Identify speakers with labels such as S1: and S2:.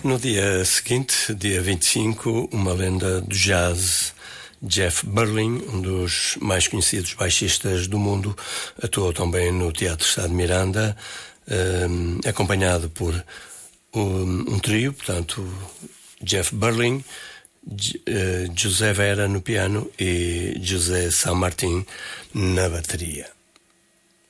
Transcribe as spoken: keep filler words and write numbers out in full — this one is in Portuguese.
S1: No dia seguinte, dia vinte e cinco, uma lenda do jazz, Jeff Berlin, um dos mais conhecidos baixistas do mundo, atuou também no Teatro Sá de Miranda, um, acompanhado por um, um trio, portanto, Jeff Berlin, José Vera no piano e José San Martín na bateria.